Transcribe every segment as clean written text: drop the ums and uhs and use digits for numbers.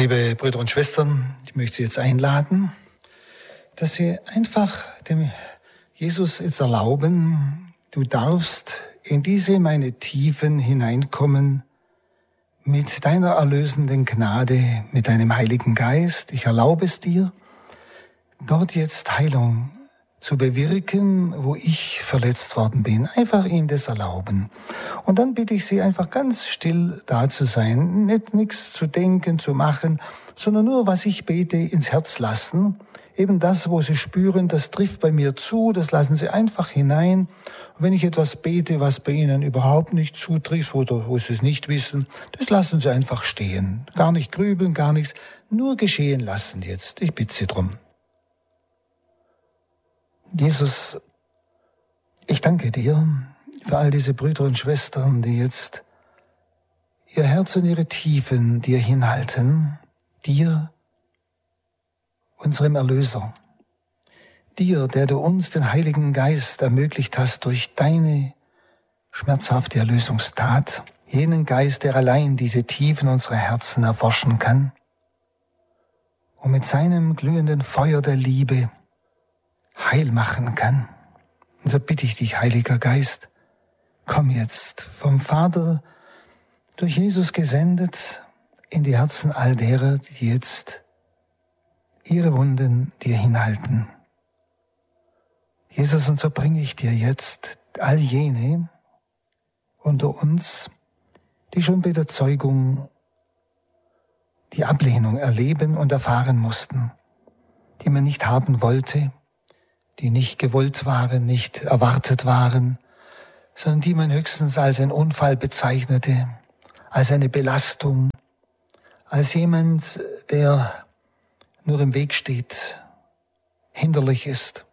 Liebe Brüder und Schwestern, ich möchte Sie jetzt einladen, dass Sie einfach dem Jesus jetzt erlauben, du darfst in diese meine Tiefen hineinkommen mit deiner erlösenden Gnade, mit deinem Heiligen Geist. Ich erlaube es dir, dort jetzt Heilung zu bewirken, wo ich verletzt worden bin. Einfach ihm das erlauben. Und dann bitte ich Sie einfach ganz still da zu sein, nicht nichts zu denken, zu machen, sondern nur, was ich bete, ins Herz lassen. Eben das, wo Sie spüren, das trifft bei mir zu, das lassen Sie einfach hinein. Und wenn ich etwas bete, was bei Ihnen überhaupt nicht zutrifft oder wo Sie es nicht wissen, das lassen Sie einfach stehen. Gar nicht grübeln, gar nichts, nur geschehen lassen jetzt. Ich bitte Sie drum. Jesus, ich danke dir für all diese Brüder und Schwestern, die jetzt ihr Herz und ihre Tiefen dir hinhalten, dir, unserem Erlöser, dir, der du uns den Heiligen Geist ermöglicht hast durch deine schmerzhafte Erlösungstat, jenen Geist, der allein diese Tiefen unserer Herzen erforschen kann und mit seinem glühenden Feuer der Liebe heil machen kann. Und so bitte ich dich, Heiliger Geist, komm jetzt vom Vater durch Jesus gesendet in die Herzen all derer, die jetzt ihre Wunden dir hinhalten. Jesus, und so bringe ich dir jetzt all jene unter uns, die schon bei der Zeugung die Ablehnung erleben und erfahren mussten, die man nicht haben wollte, die nicht gewollt waren, nicht erwartet waren, sondern die man höchstens als einen Unfall bezeichnete, als eine Belastung, als jemand, der nur im Weg steht, hinderlich ist.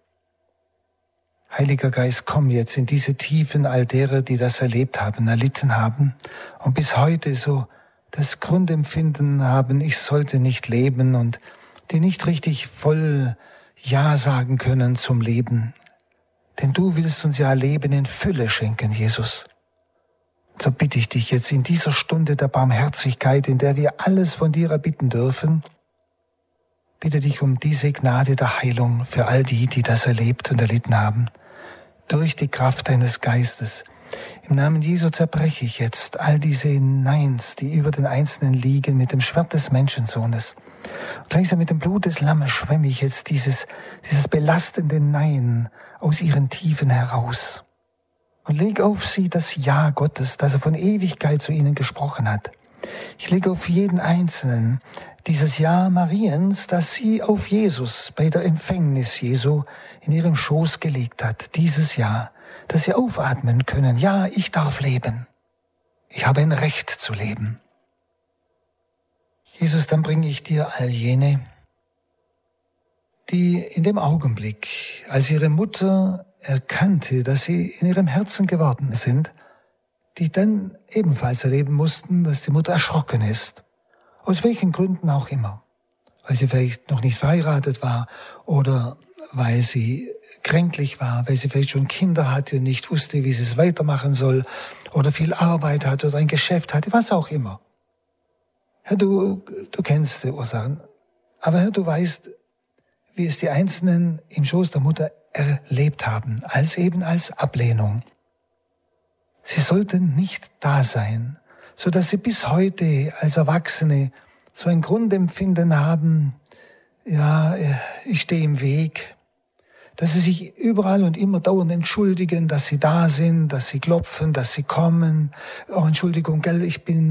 Heiliger Geist, komm jetzt in diese Tiefen all derer, die das erlebt haben, erlitten haben und bis heute so das Grundempfinden haben, ich sollte nicht leben und die nicht richtig voll Ja sagen können zum Leben. Denn du willst uns ja Leben in Fülle schenken, Jesus. So bitte ich dich jetzt in dieser Stunde der Barmherzigkeit, in der wir alles von dir erbitten dürfen, bitte dich um diese Gnade der Heilung für all die, die das erlebt und erlitten haben. Durch die Kraft deines Geistes. Im Namen Jesu zerbreche ich jetzt all diese Neins, die über den Einzelnen liegen, mit dem Schwert des Menschensohnes. Und gleichsam mit dem Blut des Lammes schwemme ich jetzt dieses belastende Nein aus ihren Tiefen heraus. Und lege auf sie das Ja Gottes, das er von Ewigkeit zu ihnen gesprochen hat. Ich lege auf jeden Einzelnen dieses Ja Mariens, das sie auf Jesus bei der Empfängnis Jesu in ihrem Schoß gelegt hat. Dieses Ja, dass sie aufatmen können. Ja, ich darf leben. Ich habe ein Recht zu leben. Jesus, dann bringe ich dir all jene, die in dem Augenblick, als ihre Mutter erkannte, dass sie in ihrem Herzen geworden sind, die dann ebenfalls erleben mussten, dass die Mutter erschrocken ist. Aus welchen Gründen auch immer. Weil sie vielleicht noch nicht verheiratet war oder weil sie kränklich war, weil sie vielleicht schon Kinder hatte und nicht wusste, wie sie es weitermachen soll oder viel Arbeit hatte oder ein Geschäft hatte, was auch immer. Herr, du kennst die Ursachen, aber Herr, du weißt, wie es die Einzelnen im Schoß der Mutter erlebt haben, als Ablehnung. Sie sollten nicht da sein, so dass sie bis heute als Erwachsene so ein Grundempfinden haben, ja, ich stehe im Weg, dass sie sich überall und immer dauernd entschuldigen, dass sie da sind, dass sie klopfen, dass sie kommen. Oh, Entschuldigung, gell, ich bin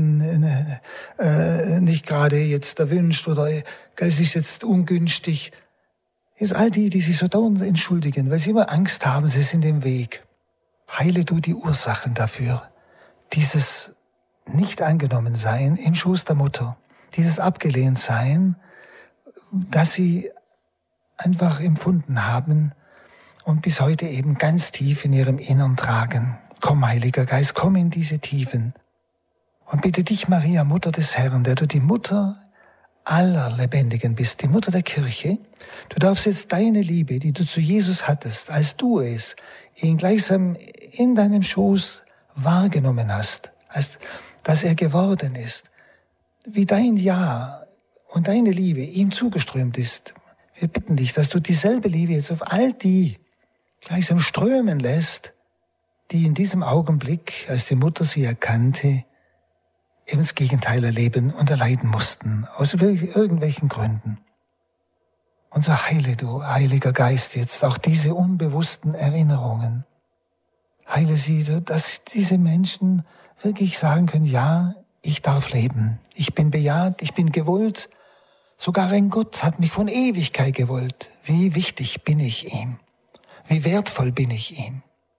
nicht gerade jetzt erwünscht oder gell, es ist jetzt ungünstig. Jetzt all die sich so dauernd entschuldigen, weil sie immer Angst haben, sie sind im Weg. Heile du die Ursachen dafür. Dieses nicht angenommen sein im Schoß der Mutter, dieses abgelehnt sein, dass sie einfach empfunden haben und bis heute eben ganz tief in ihrem Innern tragen. Komm, Heiliger Geist, komm in diese Tiefen und bitte dich, Maria, Mutter des Herrn, der du die Mutter aller Lebendigen bist, die Mutter der Kirche. Du darfst jetzt deine Liebe, die du zu Jesus hattest, als du es ihn gleichsam in deinem Schoß wahrgenommen hast, als dass er geworden ist, wie dein Ja und deine Liebe ihm zugeströmt ist. Wir bitten dich, dass du dieselbe Liebe jetzt auf all die gleichsam strömen lässt, die in diesem Augenblick, als die Mutter sie erkannte, eben das Gegenteil erleben und erleiden mussten, aus irgendwelchen Gründen. Und so heile du, Heiliger Geist, jetzt auch diese unbewussten Erinnerungen. Heile sie, dass diese Menschen wirklich sagen können, ja, ich darf leben. Ich bin bejaht, ich bin gewollt. Sogar ein Gott hat mich von Ewigkeit gewollt. Wie wichtig bin ich ihm? Wie wertvoll bin ich ihm?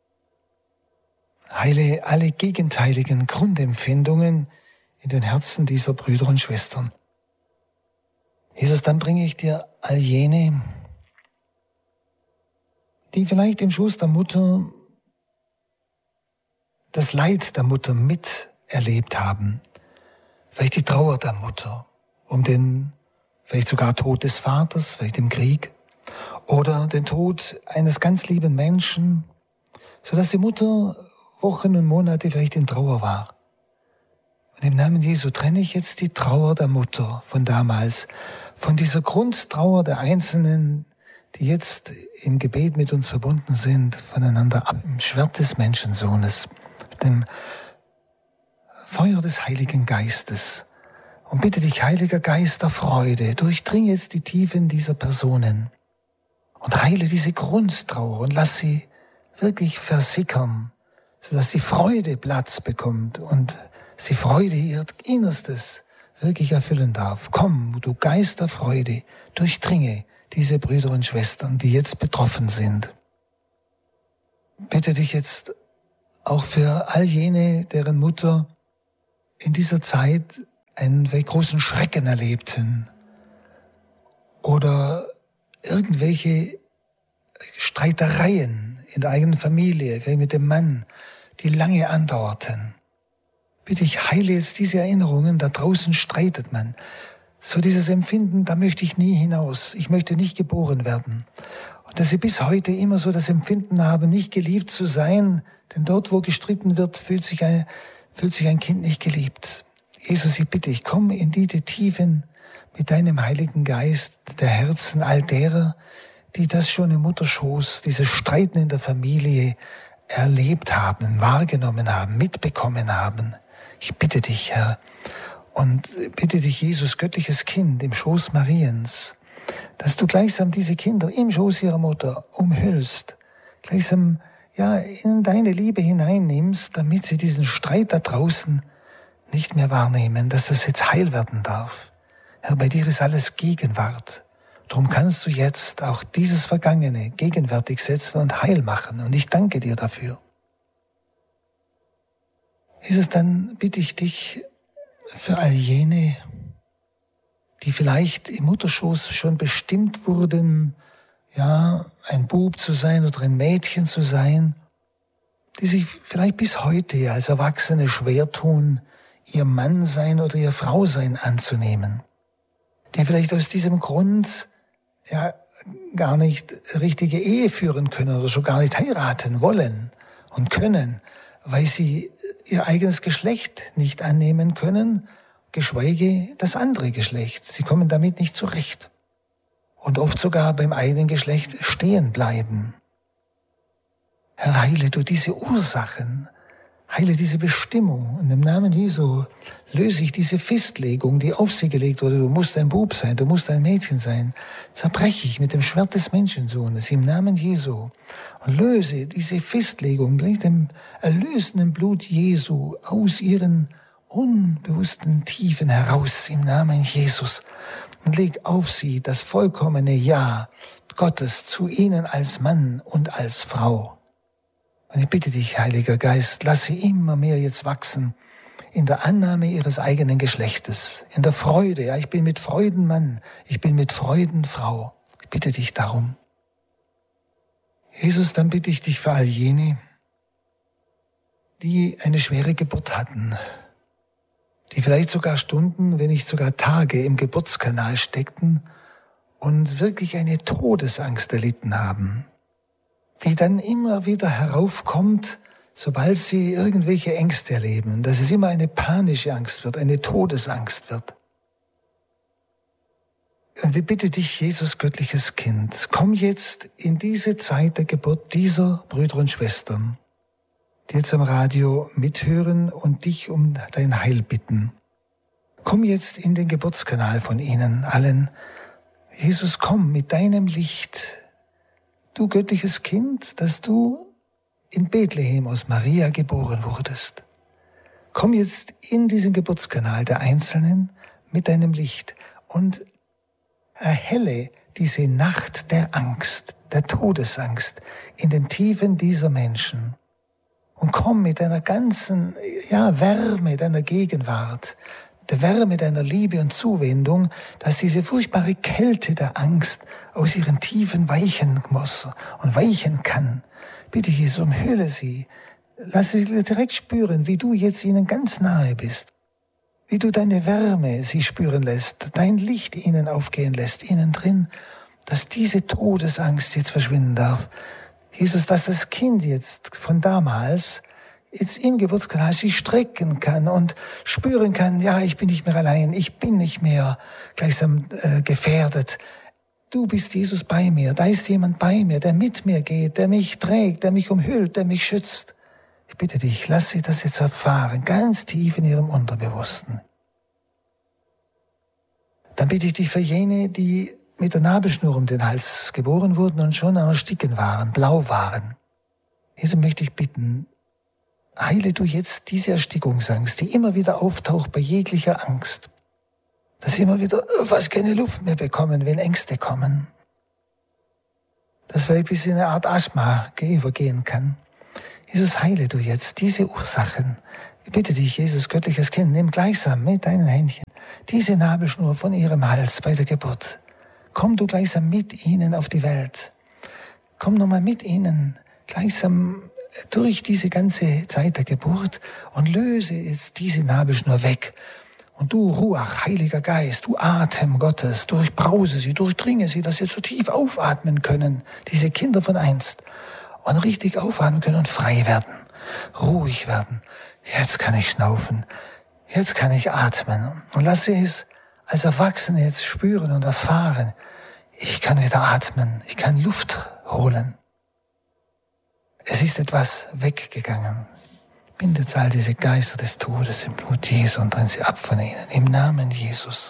Heile alle gegenteiligen Grundempfindungen in den Herzen dieser Brüder und Schwestern. Jesus, dann bringe ich dir all jene, die vielleicht im Schoß der Mutter das Leid der Mutter miterlebt haben. Vielleicht die Trauer der Mutter um den vielleicht sogar Tod des Vaters, vielleicht im Krieg, oder den Tod eines ganz lieben Menschen, sodass die Mutter Wochen und Monate vielleicht in Trauer war. Und im Namen Jesu trenne ich jetzt die Trauer der Mutter von damals, von dieser Grundtrauer der Einzelnen, die jetzt im Gebet mit uns verbunden sind, voneinander ab, im Schwert des Menschensohnes, dem Feuer des Heiligen Geistes. Und bitte dich, Heiliger Geist der Freude, durchdring jetzt die Tiefen dieser Personen und heile diese Grundtrauer und lass sie wirklich versickern, sodass die Freude Platz bekommt und die Freude ihr Innerstes wirklich erfüllen darf. Komm, du Geist der Freude, durchdringe diese Brüder und Schwestern, die jetzt betroffen sind. Bitte dich jetzt auch für all jene, deren Mutter in dieser Zeit einen großen Schrecken erlebten oder irgendwelche Streitereien in der eigenen Familie, wie mit dem Mann, die lange andauerten. Bitte ich heile jetzt diese Erinnerungen, da draußen streitet man. So dieses Empfinden, da möchte ich nie hinaus, ich möchte nicht geboren werden. Und dass sie bis heute immer so das Empfinden haben, nicht geliebt zu sein, denn dort, wo gestritten wird, fühlt sich ein Kind nicht geliebt. Jesus, ich bitte dich, komm in diese Tiefen mit deinem Heiligen Geist der Herzen all derer, die das schon im Mutterschoß, dieses Streiten in der Familie erlebt haben, wahrgenommen haben, mitbekommen haben. Ich bitte dich, Herr, und bitte dich, Jesus, göttliches Kind im Schoß Mariens, dass du gleichsam diese Kinder im Schoß ihrer Mutter umhüllst, gleichsam in deine Liebe hineinnimmst, damit sie diesen Streit da draußen nicht mehr wahrnehmen, dass das jetzt heil werden darf. Herr, bei dir ist alles Gegenwart. Darum kannst du jetzt auch dieses Vergangene gegenwärtig setzen und heil machen. Und ich danke dir dafür. Jesus, dann bitte ich dich für all jene, die vielleicht im Mutterschoß schon bestimmt wurden, ein Bub zu sein oder ein Mädchen zu sein, die sich vielleicht bis heute als Erwachsene schwer tun, ihr Mannsein oder ihr Frausein anzunehmen, die vielleicht aus diesem Grund gar nicht richtige Ehe führen können oder schon gar nicht heiraten wollen und können, weil sie ihr eigenes Geschlecht nicht annehmen können, geschweige das andere Geschlecht. Sie kommen damit nicht zurecht und oft sogar beim eigenen Geschlecht stehen bleiben. Herr, heile du diese Ursachen, heile diese Bestimmung. Und im Namen Jesu löse ich diese Festlegung, die auf sie gelegt wurde. Du musst ein Bub sein, du musst ein Mädchen sein. Zerbreche ich mit dem Schwert des Menschensohnes im Namen Jesu und löse diese Festlegung mit dem erlösenden Blut Jesu aus ihren unbewussten Tiefen heraus im Namen Jesus und leg auf sie das vollkommene Ja Gottes zu ihnen als Mann und als Frau. Und ich bitte dich, Heiliger Geist, lass sie immer mehr jetzt wachsen in der Annahme ihres eigenen Geschlechtes, in der Freude. Ja, ich bin mit Freuden Mann, ich bin mit Freuden Frau. Ich bitte dich darum. Jesus, dann bitte ich dich für all jene, die eine schwere Geburt hatten, die vielleicht sogar Stunden, wenn nicht sogar Tage im Geburtskanal steckten und wirklich eine Todesangst erlitten haben, die dann immer wieder heraufkommt, sobald sie irgendwelche Ängste erleben, dass es immer eine panische Angst wird, eine Todesangst wird. Und ich bitte dich, Jesus, göttliches Kind, komm jetzt in diese Zeit der Geburt dieser Brüder und Schwestern, die jetzt am Radio mithören und dich um dein Heil bitten. Komm jetzt in den Geburtskanal von ihnen allen. Jesus, komm mit deinem Licht. Du göttliches Kind, dass du in Bethlehem aus Maria geboren wurdest. Komm jetzt in diesen Geburtskanal der Einzelnen mit deinem Licht und erhelle diese Nacht der Angst, der Todesangst in den Tiefen dieser Menschen. Und komm mit deiner ganzen, Wärme deiner Gegenwart, der Wärme deiner Liebe und Zuwendung, dass diese furchtbare Kälte der Angst aus ihren Tiefen weichen muss und weichen kann. Bitte, Jesus, umhülle sie. Lass sie direkt spüren, wie du jetzt ihnen ganz nahe bist. Wie du deine Wärme sie spüren lässt, dein Licht ihnen aufgehen lässt, innen drin, dass diese Todesangst jetzt verschwinden darf. Jesus, dass das Kind jetzt von damals jetzt im Geburtskanal sich strecken kann und spüren kann, ja, ich bin nicht mehr allein, ich bin nicht mehr gleichsam gefährdet. Du bist, Jesus, bei mir, da ist jemand bei mir, der mit mir geht, der mich trägt, der mich umhüllt, der mich schützt. Ich bitte dich, lass sie das jetzt erfahren, ganz tief in ihrem Unterbewussten. Dann bitte ich dich für jene, die mit der Nabelschnur um den Hals geboren wurden und schon am Ersticken waren, blau waren. Jesus, möchte ich bitten, heile du jetzt diese Erstickungsangst, die immer wieder auftaucht bei jeglicher Angst. Dass sie immer wieder fast keine Luft mehr bekommen, wenn Ängste kommen. Dass vielleicht bis in eine Art Asthma übergehen kann. Jesus, heile du jetzt diese Ursachen. Ich bitte dich, Jesus, göttliches Kind, nimm gleichsam mit deinen Händchen diese Nabelschnur von ihrem Hals bei der Geburt. Komm du gleichsam mit ihnen auf die Welt. Komm nochmal mit ihnen gleichsam durch diese ganze Zeit der Geburt und löse jetzt diese Nabelschnur weg. Und du, Ruach, Heiliger Geist, du Atem Gottes, durchbrause sie, durchdringe sie, dass sie so tief aufatmen können, diese Kinder von einst, und richtig aufatmen können und frei werden, ruhig werden. Jetzt kann ich schnaufen, jetzt kann ich atmen. Und lasse es als Erwachsene jetzt spüren und erfahren, ich kann wieder atmen, ich kann Luft holen. Es ist etwas weggegangen. Bindet all diese Geister des Todes im Blut Jesu und trennt sie ab von ihnen, im Namen Jesus.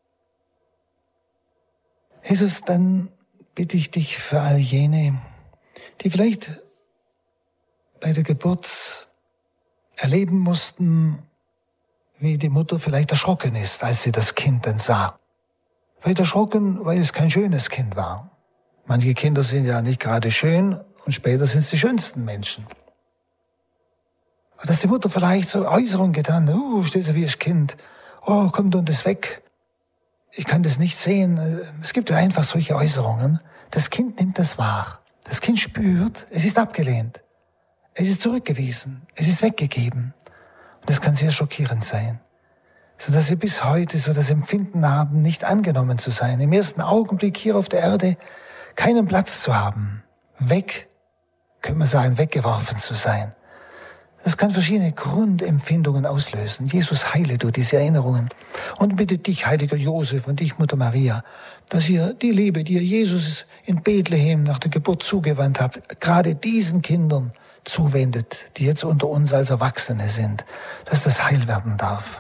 Jesus, dann bitte ich dich für all jene, die vielleicht bei der Geburt erleben mussten, wie die Mutter vielleicht erschrocken ist, als sie das Kind dann sah. Vielleicht erschrocken, weil es kein schönes Kind war. Manche Kinder sind ja nicht gerade schön und später sind es die schönsten Menschen. Dass die Mutter vielleicht so Äußerungen getan hat, stehst du wie ein Kind, kommt und ist weg. Ich kann das nicht sehen. Es gibt ja einfach solche Äußerungen. Das Kind nimmt das wahr. Das Kind spürt, es ist abgelehnt. Es ist zurückgewiesen. Es ist weggegeben. Und das kann sehr schockierend sein. Sodass wir bis heute so das Empfinden haben, nicht angenommen zu sein. Im ersten Augenblick hier auf der Erde keinen Platz zu haben. Weg, können wir sagen, weggeworfen zu sein. Das kann verschiedene Grundempfindungen auslösen. Jesus, heile du diese Erinnerungen. Und bitte dich, heiliger Josef, und dich, Mutter Maria, dass ihr die Liebe, die ihr Jesus in Bethlehem nach der Geburt zugewandt habt, gerade diesen Kindern zuwendet, die jetzt unter uns als Erwachsene sind, dass das heil werden darf.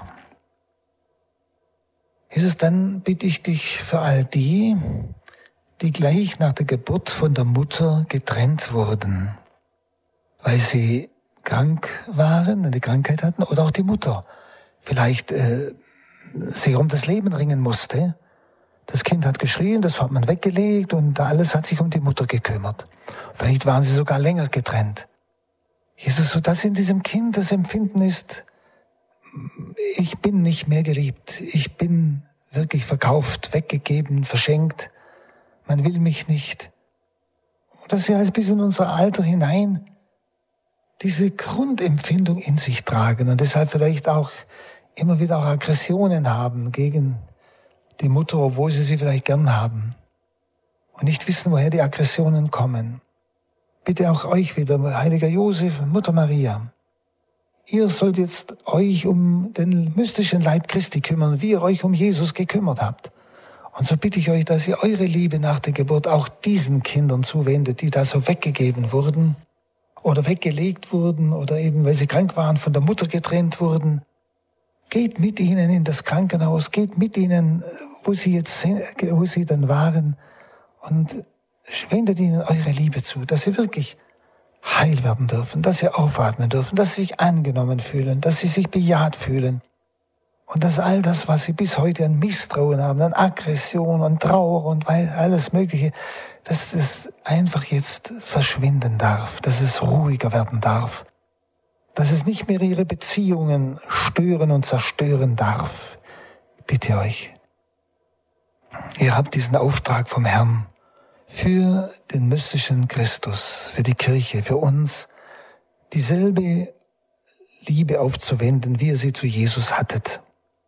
Jesus, dann bitte ich dich für all die, die gleich nach der Geburt von der Mutter getrennt wurden, weil sie krank waren, eine Krankheit hatten, oder auch die Mutter vielleicht sehr um das Leben ringen musste. Das Kind hat geschrien, das hat man weggelegt und alles hat sich um die Mutter gekümmert. Vielleicht waren sie sogar länger getrennt. Jesus, so dass in diesem Kind das Empfinden ist, ich bin nicht mehr geliebt, ich bin wirklich verkauft, weggegeben, verschenkt, man will mich nicht. Und dass sie also bis in unser Alter hinein diese Grundempfindung in sich tragen und deshalb vielleicht auch immer wieder auch Aggressionen haben gegen die Mutter, obwohl sie vielleicht gern haben und nicht wissen, woher die Aggressionen kommen. Bitte auch euch wieder, heiliger Josef, Mutter Maria. Ihr sollt jetzt euch um den mystischen Leib Christi kümmern, wie ihr euch um Jesus gekümmert habt. Und so bitte ich euch, dass ihr eure Liebe nach der Geburt auch diesen Kindern zuwendet, die da so weggegeben wurden oder weggelegt wurden oder eben, weil sie krank waren, von der Mutter getrennt wurden. Geht mit ihnen in das Krankenhaus, geht mit ihnen, wo sie dann waren, und wendet ihnen eure Liebe zu, dass sie wirklich heil werden dürfen, dass sie aufatmen dürfen, dass sie sich angenommen fühlen, dass sie sich bejaht fühlen. Und dass all das, was sie bis heute an Misstrauen haben, an Aggression und Trauer und alles Mögliche, dass das einfach jetzt verschwinden darf, dass es ruhiger werden darf, dass es nicht mehr ihre Beziehungen stören und zerstören darf. Bitte euch, ihr habt diesen Auftrag vom Herrn für den mystischen Christus, für die Kirche, für uns, dieselbe Liebe aufzuwenden, wie ihr sie zu Jesus hattet.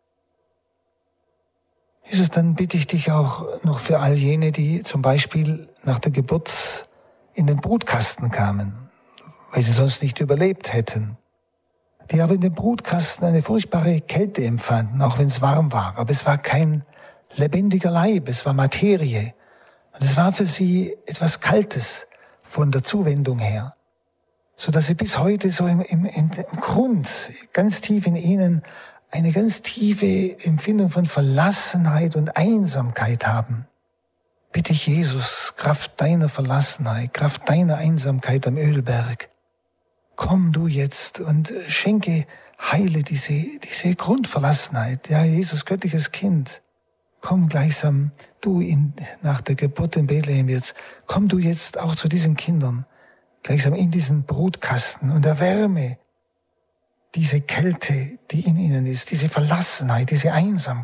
Jesus, dann bitte ich dich auch noch für all jene, die zum Beispiel nach der Geburt in den Brutkasten kamen, weil sie sonst nicht überlebt hätten. Die aber in dem Brutkasten eine furchtbare Kälte empfanden, auch wenn es warm war. Aber es war kein lebendiger Leib, es war Materie. Und es war für sie etwas Kaltes von der Zuwendung her, so dass sie bis heute so im Grund, ganz tief in ihnen, eine ganz tiefe Empfindung von Verlassenheit und Einsamkeit haben. Bitte ich Jesus, Kraft deiner Verlassenheit, Kraft deiner Einsamkeit am Ölberg, komm du jetzt und heile diese Grundverlassenheit. Ja, Jesus, göttliches Kind, komm gleichsam du nach der Geburt in Bethlehem jetzt, komm du jetzt auch zu diesen Kindern, gleichsam in diesen Brutkasten und erwärme diese Kälte, die in ihnen ist, diese Verlassenheit, diese Einsamkeit.